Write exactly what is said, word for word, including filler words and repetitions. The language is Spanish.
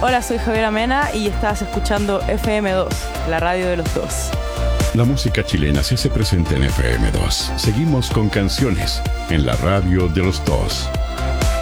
Hola, soy Javiera Mena y estás escuchando F M dos, la radio de los dos. La música chilena se hace presente en F M dos. Seguimos con canciones en la radio de los dos.